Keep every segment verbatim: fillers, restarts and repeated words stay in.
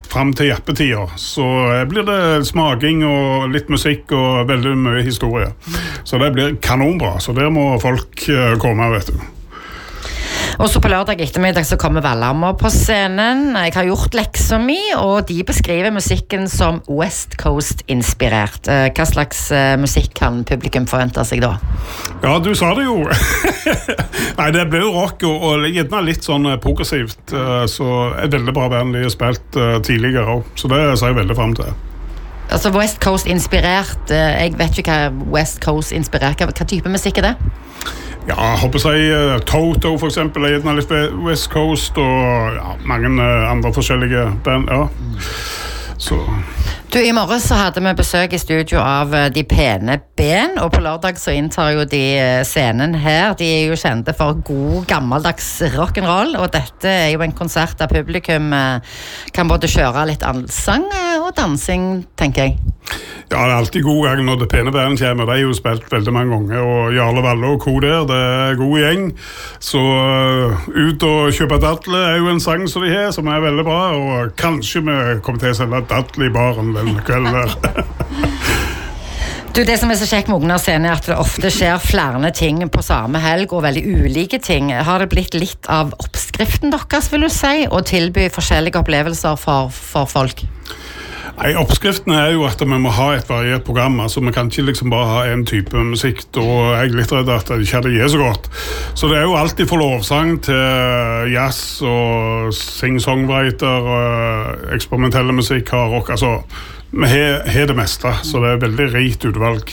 frem til jappetider, så blir det smaking og litt musikk og veldig mye historie. Så det blir kanonbra, så der må folk komme, vet du. Og så på lørdag ettermiddag så kommer Valhammer på scenen. Jeg har gjort leksa mi, og de beskriver musikken som West Coast-inspirert. Hva slags musikk kan publikum forvente seg da? Ja, du sa det jo. Nei, det blir jo rock, og, og gjerne litt sånn progressivt. Så er veldig bra band de har spilt tidligere også. Så det ser jeg veldig frem til. Altså West Coast-inspirert, jeg vet ikke hva West Coast-inspirert, hva, hva type musikk er det? Ja, jeg håper jeg uh, Toto for eksempel er gjerne litt West Coast og ja, mange uh, andre forskjellige band, ja. Så. Du, i morgen så hadde vi besøk i studio av uh, De Pene Ben, og på lørdag så inntar jo de uh, scenen her. De er jo kjente for god gammeldags rock'n'roll, og dette er jo en konsert der publikum uh, kan både kjøre litt allsang uh, og dansing, tenker jeg. Ja, det er alltid god gang når Det Pene Ben kommer. De har jo spilt veldig mange ganger, og Jarle Valle og ko der, det er god gjeng. Så uh, ut og kjøpe dadle er jo en sang som de har, som er veldig bra, og kanskje vi kommer til å selge dadle i baren den kvelden der. Du, det som er så kjekt med Ogna scene er at det ofte skjer flere ting på samme helg, og veldig ulike ting. Har det blitt litt av oppskriften deres, vil du si, å tilby forskjellige opplevelser for, for folk? Nei, oppskriften er jo at vi må ha et variert program, altså vi kan ikke liksom bare ha en type musikk, og jeg er litt redd at det ikke er så godt. Så det er jo alltid fra lovsang til jazz og sing-songwriter, og eksperimentelle musikk, rock, altså vi har, har det meste, så det er veldig rikt utvalg.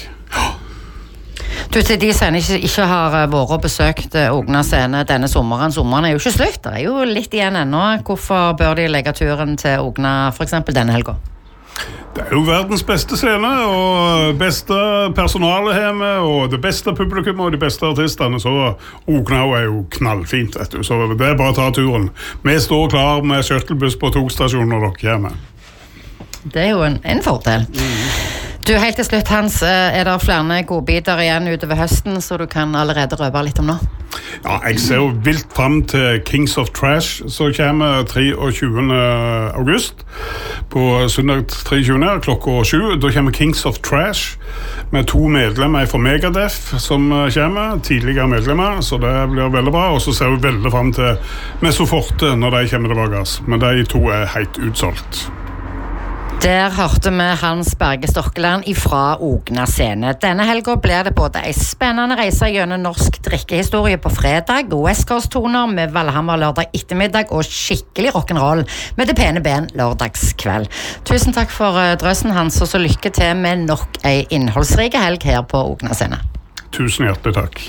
Du, til de som ikke, ikke har vært og besøkt Ogna scene denne sommeren, sommeren er jo ikke slutt, det er jo litt igjen ennå. Hvorfor bør de legge turen til Ogna for eksempel denne helgen? Det er jo verdens beste scene, og beste personale hjemme, og det beste publikum og de beste artistene, så Ogna er jo knallfint, vet du. Så det er bare å ta turen. Vi står klar med shuttlebuss på togstasjonen når dere kommer. Det er jo en, en fordel. Mm. Du, helt til slutt, Hans, er det flere godbiter igjen utover høsten, så du kan allerede røpe litt om nå? Ja, jeg ser jo vilt frem til Kings of Trash, så kommer treogtjúende august, på søndag treogtjúende klokka sju. Da kommer Kings of Trash med to medlemmer fra Megadeth som kommer, tidligere medlemmer, så det blir veldig bra. Og så ser vi veldig frem til Mesoforte når de kommer tilbake, men de to er helt utsolgt. Der hørte vi Hans Berge Stokkeland ifra Ogna scene. Denne helgen blir det både en spennende reise gjennom norsk drikkehistorie på fredag, West Coast-toner med Valhammer lørdag ettermiddag og skikkelig rock'n'roll med Det Pene Ben lørdagskveld. Tusen takk for drøssen, Hans, og så lykke til med nok en innholdsrike helg her på Ogna scene. Tusen hjertelig takk.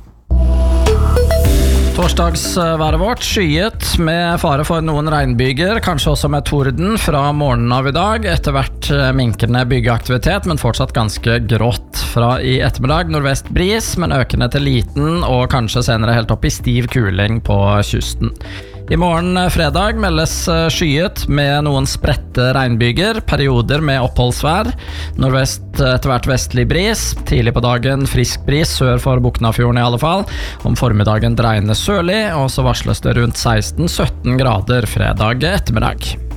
Torsdagsværet vårt skyet med fare for noen regnbyger, kanskje også med torden fra morgenen av i dag. Etter hvert minkende byggeaktivitet, men fortsatt ganske grått. Fra i ettermiddag nordvest bris, men økende til liten og kanskje senere helt opp i stiv kuling på kysten. I morgen fredag meldes skyet med noen spredte regnbyger, perioder med oppholdsvær, nordvest etter hvert vestlig bris, tidlig på dagen frisk bris sør for Boknafjorden i alle fall, om formiddagen dreiende sørlig, og så varsles det rundt seksten til sytten grader fredag ettermiddag.